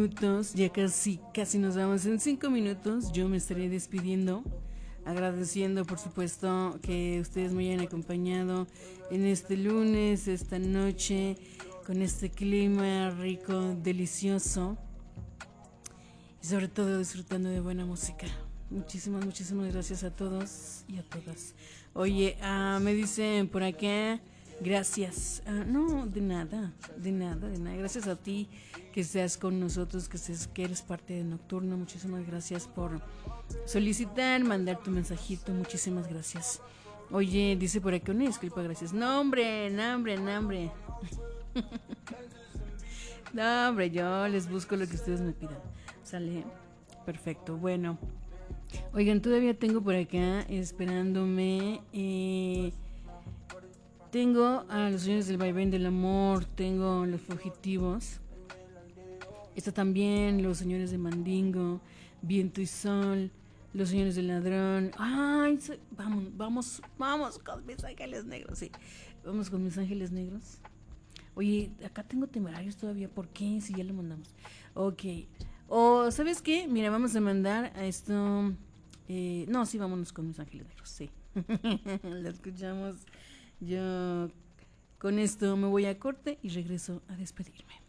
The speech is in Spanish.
minutos, ya casi nos vamos. En 5 minutos yo me estaré despidiendo, agradeciendo por supuesto que ustedes me hayan acompañado en este lunes, esta noche, con este clima rico, delicioso y sobre todo disfrutando de buena música. Muchísimas gracias a todos y a todas. Oye, me dicen por acá, gracias. No, de nada. Gracias a ti que estás con nosotros, que eres parte de Nocturno. Muchísimas gracias por solicitar, mandar tu mensajito. Muchísimas gracias. Oye, dice por acá una disculpa, gracias. No, hombre. No, hombre, yo les busco lo que ustedes me pidan. Sale, perfecto, bueno. Oigan, todavía tengo por acá esperándome. Tengo a los señores del vaivén del amor, tengo los fugitivos. Está también los señores de Mandingo, Viento y Sol, los señores del ladrón. Ay, vamos con mis ángeles negros, sí. Vamos con mis ángeles negros. Oye, acá tengo temerarios todavía, ¿por qué? Si ya lo mandamos. Ok. O, ¿sabes qué? Mira, vamos a mandar a esto. No, sí, vámonos con mis ángeles negros, sí. Lo escuchamos. Yo con esto me voy a corte y regreso a despedirme.